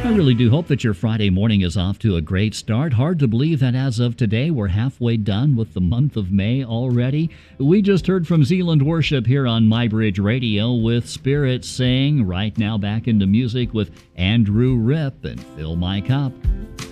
I really do hope that your Friday morning is off to a great start. Hard to believe that as of today, we're halfway done with the month of May already. We just heard from Zealand Worship here on MyBridge Radio with Spirit Sing. Right now back into music with Andrew Ripp and Fill My Cup.